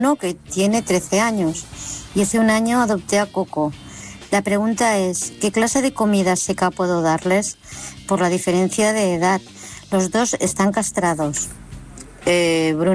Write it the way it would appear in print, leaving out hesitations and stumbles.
que tiene 13 años y hace un año adopté a Coco. La pregunta es, ¿qué clase de comida seca puedo darles por la diferencia de edad? Los dos están castrados. Bruno.